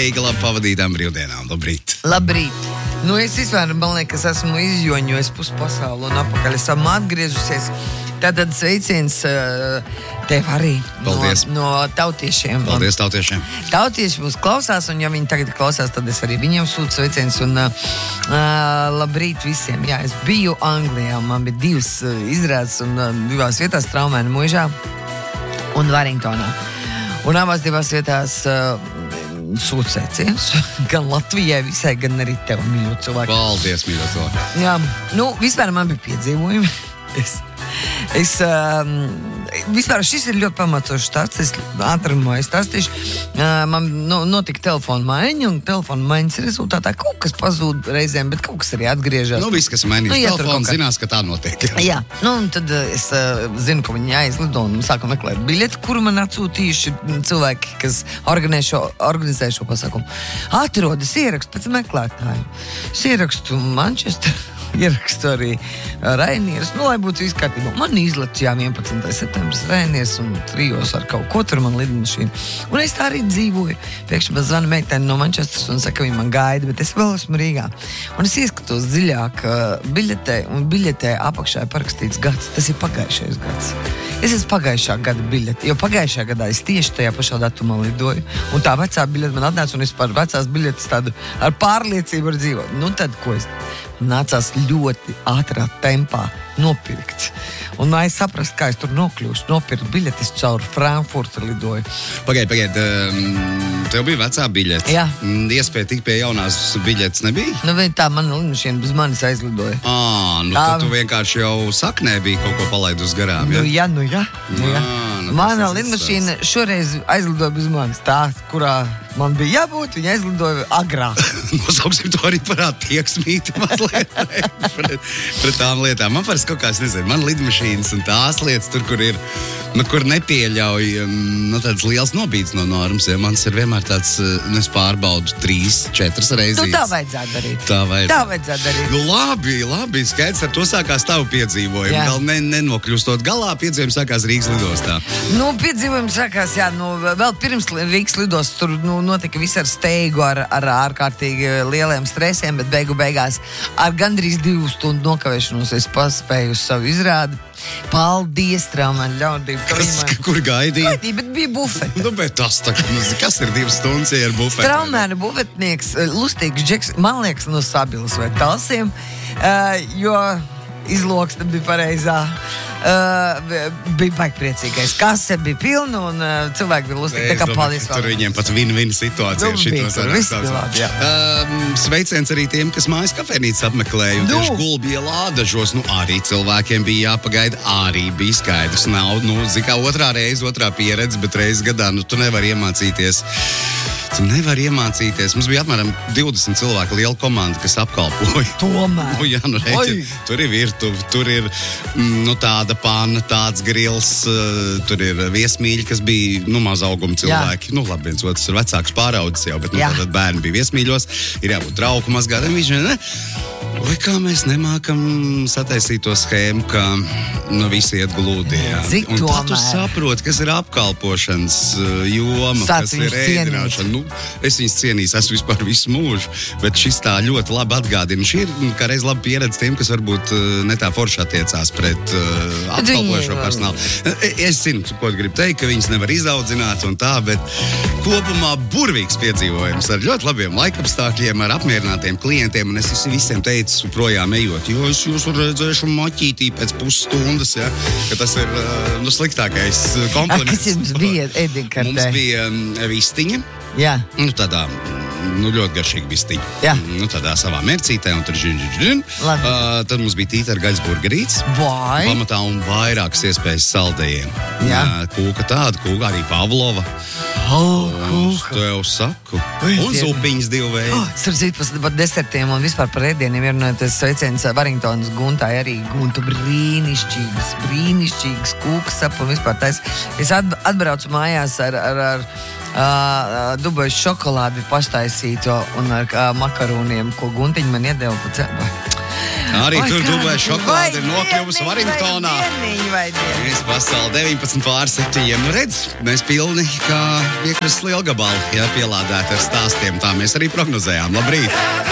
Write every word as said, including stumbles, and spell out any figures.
Veika, labi pavadītām brīvdienām. Labrīt. Labrīt. Nu, es vispār, man liekas, esmu izjoņojis pus pasauli un apakaļ esam atgriežusies. Tātad sveiciens tev arī no, no tautiešiem. Paldies tautiešiem. Tautieši mūs klausās, un ja viņi tagad klausās, tad es arī viņiem sūtu sveiciens. Un uh, labrīt visiem. Jā, es biju Anglijā, man bija divas uh, izrādes un uh, divās vietās Traumēna muižā un Varingtonā. Un abās divās vietās uh, sūtu sveicienus gan Latvijai visai, gan arī tev, mīļo cilvēku. Paldies, mīļo cilvēku. Jā, nu, vispār man bija piedzīvojumi. Es, es, um, vispār šis ir ļoti pamacošs stāsts. Es atramoju stāstīšu. Uh, man nu, notika telefona maiņa, un telefona maiņas rezultātā kaut kas pazūd reizēm, bet kaut kas arī atgriežas. Nu, viss, kas mainīs nu, telefonu, zinās, ka tā notiek. Jā, jā. Nu, un tad uh, es uh, zinu, ka viņi jāizlido un sāku meklēt biļeti, kuru man atsūtījuši cilvēki, kas organizē šo, organizē šo pasākumu. Atrodas ierakstu pēc meklētāju. Es ierakstu Manchester. Ierakstu arī Rainieris, nu, lai būtu viss kārtībā. Man izlec, jā, vienpadsmitais septembris Rainieris un trijos ar kaut ko tur man lidmašīna. Un es tā arī dzīvoju. Pēkšņi man zvana meitene no Manchesteras un saka, viņa man gaida, bet es vēl esmu Rīgā. Un es ieskatos dziļāk biļetē, un biļetē apakšā ir parakstīts gads. Tas ir pagājušais gads. Es esmu pagājušā gada biļete, jo pagājušā gadā es tieši tajā pašā datumā lidoju. Un tā vecā biļete man atnāca, un es par vecās biļetes tādu ar pārliecību var dzīvot. Nu tad, ko es nācās ļoti ātrā tempā nopirkt. Un lai es saprastu, kā es tur nokļūšu, nopirkt biļetes caur Frankfurtu lidoju. Pagaid, pagaid, tev bija vecā biļete. Jā. Iespēja tik pie jaunās biļetes nebija? Nu, tā mana lidmašīna bez manis aizlidoja. Ā, nu tā... tad tu vienkārši jau saknē bija kaut ko palaidus garām, ja? Nu, jā, nu, jā. Nu, jā. Nu, mana lidmašīna šoreiz aizlidoja bez manis. Tā, kurā man bija jābūt, viņa aizlidoja agrāk. Nosauksim to arī par attieksmīti mazliet pret, pret tām lietām. Man parasti kaut kā, es nezinu, man lidmašīnas un tās lietas tur, kur ir, nu, kur nepieļauj, nu, tādas liels nobīdes no normas, ja mans ir vienmēr tāds, nu, es pārbaudu trīs, četras reizes. Nu, tā vajadzētu darīt. Tā vajadzētu. Tā vajadzētu darīt. Nu, labi, labi, skaidrs, ar to sākās tavu piedzīvojumu. Gal ne, nenokļūstot galā, piedzīvojums sākās Rīgas lidostā. Nu, piedzīvojums sākās, jā, nu, vēl pirms Rīgas lidostas tur, nu, notika viss ar steigu, ar, ar ārkārtīgi lieliem stresiem, bet beigu beigās ar gandrīz divu stundu nokavēšanos es paspēju uz savu izrādi. Paldies, Traumēna ļaudību. Kas, man... kur gaidīja? Gaidīja, bet bija bufete. Nu, bet tas tā, kas ir divas stundas, ja ir bufete? Traumēna bufetnieks, lustīgs džeks, man liekas, no Sabilas vai Talsiem, uh, jo izloksne bija pareizā. Uh, bija baigi priecīgais. Kase bija pilna un uh, cilvēki bija lustīgi. Tā kā paldies. Tur viņiem pat win-win situācija. Nu, bija, tur viss bija labi, jā. Uh, sveiciens arī tiem, kas mājas kafejnīcas apmeklēja. Un nu. Tieši Gulbija Lādažos, nu arī cilvēkiem bija jāpagaida, arī bija skaidrs. Nav, nu, zikā otrā reize, otrā pieredze, bet reiz gadā, nu, tu nevari iemācīties. Tu nevari iemācīties. Mums bija apmēram divdesmit cilvēku liela komanda, kas apkalpoja. Tomēr. Nu, jā, nu, reķi, tur ir virtuve, tur ir, nu, tāda panna, tāds grils, uh, tur ir viesmīļi, kas bija, nu, maza auguma cilvēki. Jā. Nu, labi, viens otrs ir vecāks pāraudzis jau, bet, nu, tātad bērni bija viesmīļos, ir jābūt trauku mazgādiem, viņš, ne? Vai kā mēs nemākam sataisīt to schēmu, ka, nu, visi iet glūdi, jā. Cik un tomēr? tā tu saproti, kas ir apkalpošanas joma, Sāc kas ir ēdināšana. Nu, es viņus cienīju, esmu vispār visu mūžu, bet šis tā ļoti labi atgādina. Šī ir, kā reiz labi pieredze tiem, kas varbūt ne tā forši attiecās pret uh, apkalpošo personālu. Es zinu, ko gribu teikt, ka viņus nevar izaudzināt un tā, bet kopumā burvīgs piedzīvojums ar ļoti labiem laikapstākļiem, ar apmierinātiem klientiem, un es visiem teicu, projām ejot, jo es jūsu redzēšu maķītī pēc pusstundas, ja, ka tas ir, nu, sliktākais kompliments. A, kas jums bija ēdienkartē? Mums bija vistiņa. Jā. Nu, tādā, nu, ļoti garšīga vistiņa. Jā. Nu, tādā savā mercītē, un tur žin, žin, žin. Uh, tad mums bija tīta ar gaļas burgerītes. Vai? Pamatā un vairākas iespējas saldējiem. Jā. Uh, kūka tāda, kūka arī Pavlova. Oh, un tev saku. Un zupiņas divu veidu. Oh, Sardzīt par desertiem un vispār par ēdieniem ir runātais sveiciens Varingtonas Guntai arī. Gunta brīnišķīgas, brīnišķīgas kūkas ap un vispār tais. Es atbraucu mājās ar, ar, ar uh, Dubajas šokolādi paštaisīto un ar uh, makarūniem, ko Guntiņa man iedeva pa ceļu. Arī Vai tur kā? Dubais šokolāde ir Vai nokļuvusi dieniņ, Varingtonā. vai dieniņ, vai dieniņ. Mēs pasauli deviņpadsmit pār septiņiem. Redz, mēs pilni kā piekrastes lielgabali, ja pielādēti ar stāstiem. Tā mēs arī prognozējām. Labrīt!